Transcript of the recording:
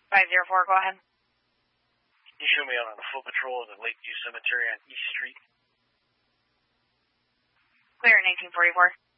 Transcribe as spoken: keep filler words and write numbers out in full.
five zero four, go ahead. Can you show me out on a foot patrol at the Lakeview Cemetery on East Street? Clear at nineteen forty-four.